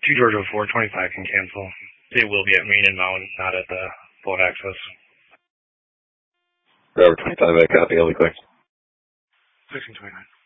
2 Georgia 425 can cancel. They will be at Main and Mountain, not at the boat access. Driver 25, I copy, I'll be quick. 1629.